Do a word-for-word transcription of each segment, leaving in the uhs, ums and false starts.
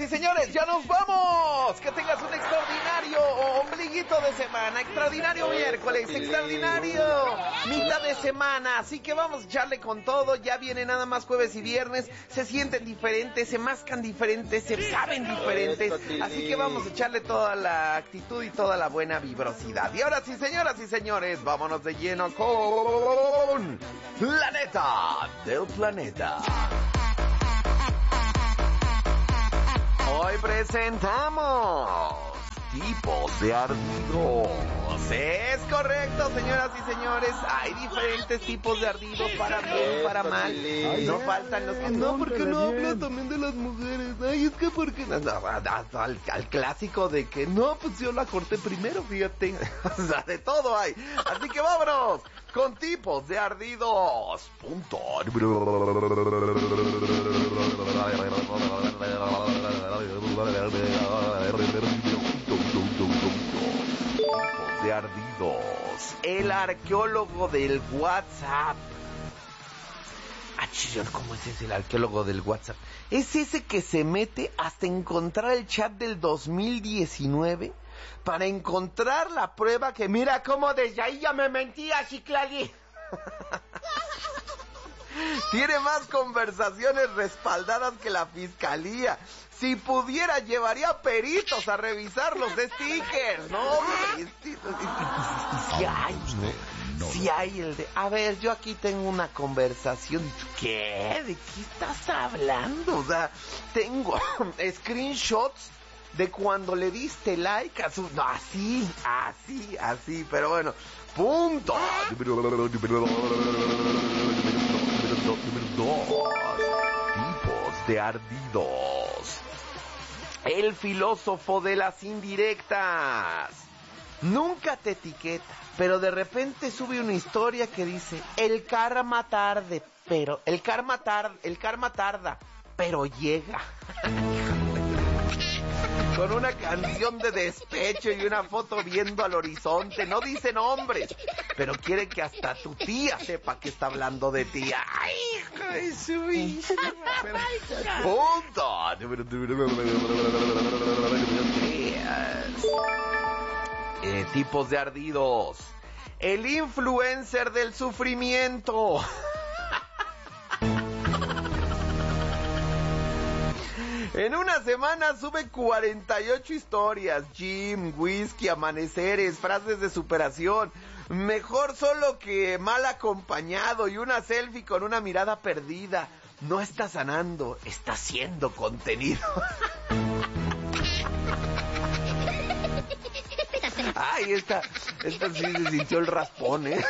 señores, ya nos vamos. Que tengas un extraordinario ombliguito de semana, extraordinario miércoles, extraordinario mitad de semana. Así que vamos a echarle con todo. Ya viene nada más jueves y viernes. Se sienten diferentes, se mascan diferentes, se saben diferentes. Así que vamos a echarle toda la actitud y toda la buena vibrosidad. Y ahora sí, señoras y señores, vámonos de lleno con la neta del planeta. Hoy presentamos tipos de ardidos. Es correcto, señoras y señores. Hay diferentes tipos de ardidos, para bien, para mal. Ay, no faltan los que no, porque no habla también de las mujeres. Ay, es que porque no, no, al, al clásico de que no, pues yo la corté primero, fíjate. O sea, de todo hay. Así que vámonos con tipos de ardidos. Punto. Tipos de ardidos. El arqueólogo del WhatsApp. Ah, chillón, ¿cómo es ese el arqueólogo del WhatsApp? Es ese que se mete hasta encontrar el chat del dos mil diecinueve para encontrar la prueba que mira cómo desde ahí ya me mentía, Chiclali. Tiene más conversaciones respaldadas que la fiscalía. Si pudiera, llevaría peritos a revisar los stickers, ¿no? Y si hay, si hay el de... A ver, yo aquí tengo una conversación. ¿Qué? ¿De qué estás hablando? O sea, tengo screenshots de cuando le diste like a su... No, así, así, así, pero bueno. Punto. Número dos. Tipos de ardidos. El filósofo de las indirectas. Nunca te etiqueta, pero de repente sube una historia que dice: el karma tarde, pero el karma tarda, el karma tarda, pero llega. Con una canción de despecho y una foto viendo al horizonte. No dice nombres, pero quiere que hasta tu tía sepa que está hablando de ti. ¡Ay, hija de su vida! ¡Punto! Eh, tipos de ardidos. El influencer del sufrimiento. En una semana sube cuarenta y ocho historias, gym, whisky, amaneceres, frases de superación, mejor solo que mal acompañado y una selfie con una mirada perdida. No está sanando, está haciendo contenido. Ay, esta, esta sí se sintió el raspón, ¿eh?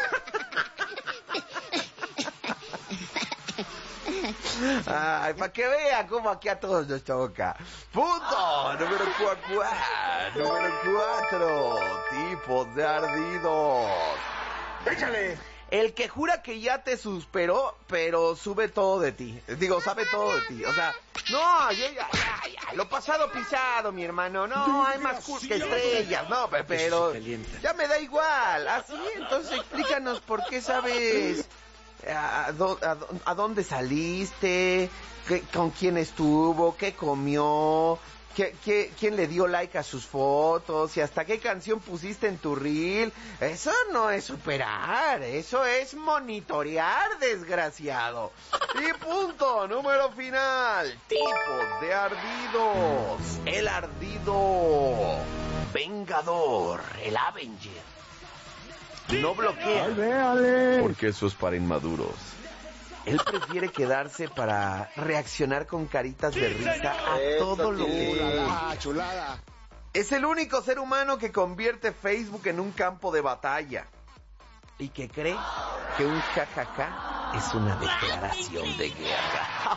Ay, para que vea cómo aquí a todos nos toca. Punto número cuatro. Número cuatro. Tipos de ardidos. Échale. El que jura que ya te superó, pero sube todo de ti. Digo, sabe todo de ti. O sea, no, yo ya, ya, ya, lo pasado pisado, mi hermano. No, hay más cool que estrellas. No, pero ya me da igual. Así, entonces explícanos por qué sabes... ¿A, do, a, ¿A dónde saliste? ¿Qué, ¿Con quién estuvo? ¿Qué comió? ¿Qué, qué, ¿Quién le dio like a sus fotos? ¿Y hasta qué canción pusiste en tu reel? Eso no es superar, eso es monitorear, desgraciado. Y punto número final. Tipos de ardidos. El ardido vengador, el Avenger. No bloquea. Ay, véale. Porque eso es para inmaduros. Él prefiere quedarse para reaccionar con caritas de risa a todo lo que... Chulada, chulada. Es el único ser humano que convierte Facebook en un campo de batalla y que cree que un jajaja es una declaración de guerra.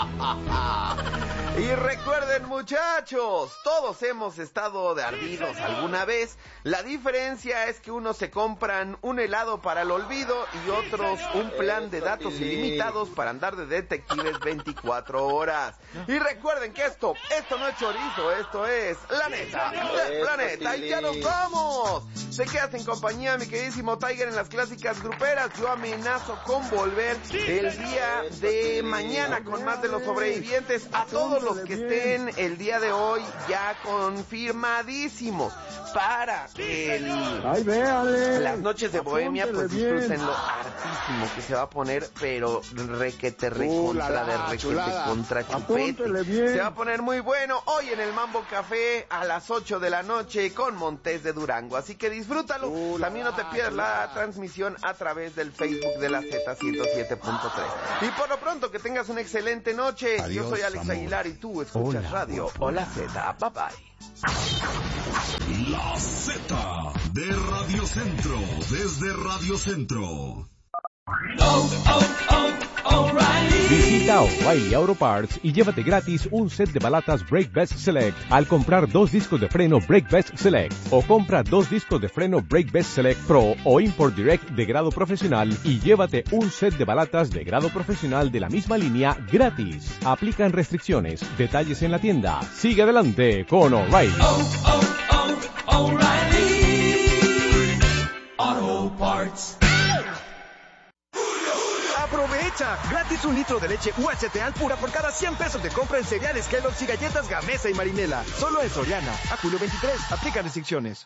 Y recuerden, muchachos, todos hemos estado de ardidos alguna vez. La diferencia es que unos se compran un helado para el olvido y otros un plan de datos ilimitados para andar de detectives veinticuatro horas. Y recuerden que esto, esto no es chorizo, esto es la neta del planeta. Y ya nos vamos. Se quedas en compañía, mi queridísimo Tiger, en las clásicas gruperas. Yo amenazo con volver el día de mañana mañana con más de los sobrevivientes. A todos los que estén el día de hoy ya confirmadísimos para el... Ay, véale. Las noches de Bohemia, pues disfrútenlo hartísimo, que se va a poner, pero requete, recontra, de requete, contra chupete. Se va a poner muy bueno hoy en el Mambo Café a las ocho de la noche con Montés de Durango. Así que disfrútalo. También no te pierdas la transmisión a través del Facebook de la Z ciento siete punto tres. Y por lo pronto, que tengas una excelente noche. Adiós, yo soy Alex amor. Aguilar y tú escuchas Hola, Radio Hola Z. Bye bye. La Z de Radio Centro, desde Radio Centro. Oh, oh, oh, O'Reilly. Visita O'Reilly Auto Parts y llévate gratis un set de balatas Brake Best Select al comprar dos discos de freno Brake Best Select, o compra dos discos de freno Brake Best Select Pro o Import Direct de grado profesional y llévate un set de balatas de grado profesional de la misma línea gratis. Aplican restricciones. Detalles en la tienda. Sigue adelante con O'Reilly. Oh, oh, oh, O'Reilly Auto Parts. ¡Aprovecha! Gratis un litro de leche U H T Alpura por cada cien pesos de compra en cereales Kellogg's y galletas Gamesa y Marinela. Solo en Soriana. A julio veintitrés. Aplica restricciones.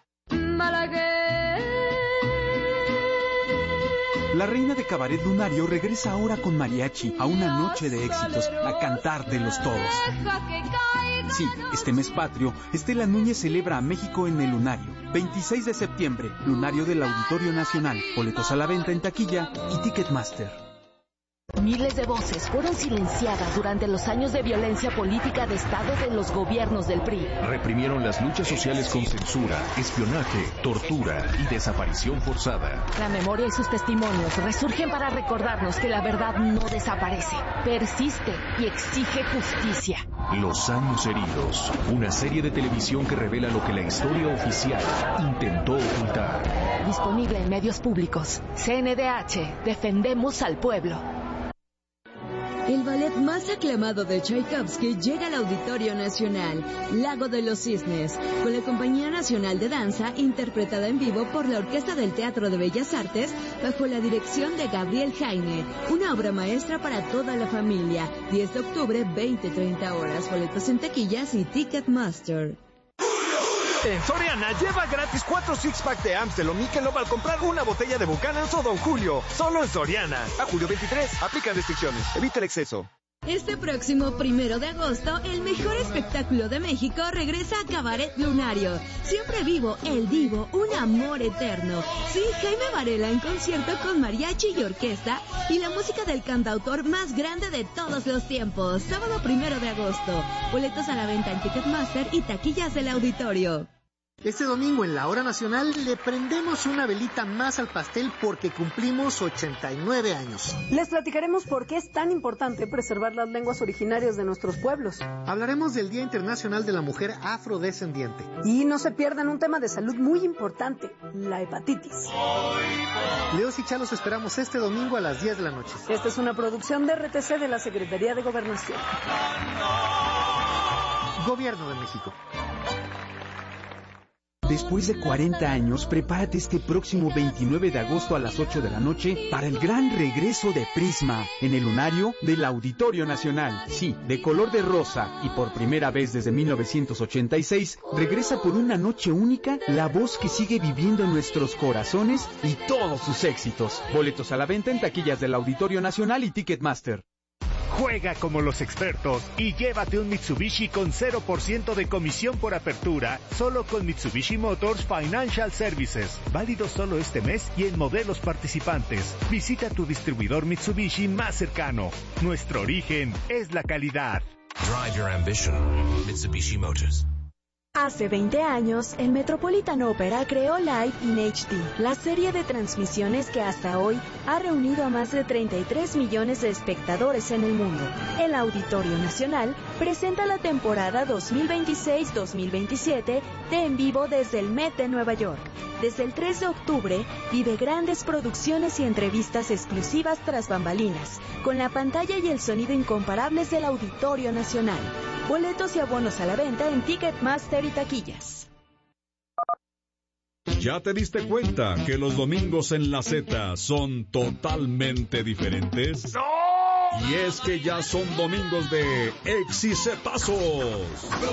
La reina de Cabaret Lunario regresa ahora con mariachi a una noche de éxitos, a cantar de los todos. Sí, este mes patrio, Estela Núñez celebra a México en el Lunario. veintiséis de septiembre, Lunario del Auditorio Nacional. Boletos a la venta en taquilla y Ticketmaster. Miles de voces fueron silenciadas durante los años de violencia política de Estado de los gobiernos del P R I. Reprimieron las luchas sociales con censura, espionaje, tortura y desaparición forzada. La memoria y sus testimonios resurgen para recordarnos que la verdad no desaparece, persiste y exige justicia. Los años heridos, una serie de televisión que revela lo que la historia oficial intentó ocultar. Disponible en medios públicos. C N D H, defendemos al pueblo. El ballet más aclamado de Tchaikovsky llega al Auditorio Nacional, Lago de los Cisnes, con la Compañía Nacional de Danza, interpretada en vivo por la Orquesta del Teatro de Bellas Artes, bajo la dirección de Gabriel Jaime. Una obra maestra para toda la familia. diez de octubre, veinte treinta horas. Boletos en taquillas y Ticketmaster. En Soriana, lleva gratis cuatro six-pack de Amstel Michelob al comprar una botella de Buchanan's o Don Julio. Solo en Soriana. A julio veintitrés. Aplican restricciones. Evita el exceso. Este próximo primero de agosto, el mejor espectáculo de México regresa a Cabaret Lunario. Siempre vivo, el divo, un amor eterno. Sí, Jaime Varela en concierto con mariachi y orquesta y la música del cantautor más grande de todos los tiempos. Sábado primero de agosto. Boletos a la venta en Ticketmaster y taquillas del auditorio. Este domingo en la Hora Nacional le prendemos una velita más al pastel porque cumplimos ochenta y nueve años. Les platicaremos por qué es tan importante preservar las lenguas originarias de nuestros pueblos. Hablaremos del Día Internacional de la Mujer Afrodescendiente. Y no se pierdan un tema de salud muy importante, la hepatitis. Leos y Chalos esperamos este domingo a las diez de la noche. Esta es una producción de R T C de la Secretaría de Gobernación. Gobierno de México. Después de cuarenta años, prepárate este próximo veintinueve de agosto a las ocho de la noche para el gran regreso de Prisma en el Lunario del Auditorio Nacional. Sí, de color de rosa y por primera vez desde mil novecientos ochenta y seis, regresa por una noche única la voz que sigue viviendo en nuestros corazones y todos sus éxitos. Boletos a la venta en taquillas del Auditorio Nacional y Ticketmaster. Juega como los expertos y llévate un Mitsubishi con cero por ciento de comisión por apertura, solo con Mitsubishi Motors Financial Services. Válido solo este mes y en modelos participantes. Visita tu distribuidor Mitsubishi más cercano. Nuestro origen es la calidad. Drive your ambition. Mitsubishi Motors. Hace veinte años, el Metropolitan Opera creó Live in H D, la serie de transmisiones que hasta hoy ha reunido a más de treinta y tres millones de espectadores en el mundo. El Auditorio Nacional presenta la temporada dos mil veintiséis dos mil veintisiete de En Vivo desde el Met de Nueva York. Desde el tres de octubre, vive grandes producciones y entrevistas exclusivas tras bambalinas, con la pantalla y el sonido incomparables del Auditorio Nacional. Boletos y abonos a la venta en Ticketmaster y taquillas. ¿Ya te diste cuenta que los domingos en la Z son totalmente diferentes? ¡No! Y es que ya son domingos de Exicetazos.